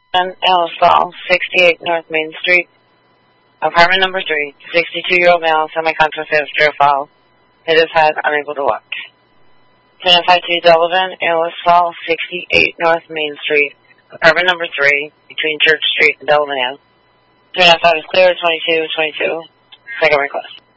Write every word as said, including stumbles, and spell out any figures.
on Ellisville, sixty-eight North Main Street, apartment number three, sixty-two-year-old male, semi-conscious, profile. Hit his head, unable to walk. ten five two Delavan, Ellisville, sixty-eight North Main Street, apartment number three, between Church Street and Delavan. three nine five is clear, twenty-two twenty-two. Second request.